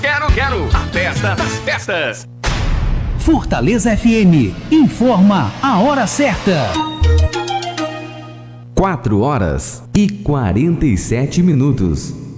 Quero! A festa das festas! Fortaleza FM informa a hora certa. 4 horas e 47 minutos.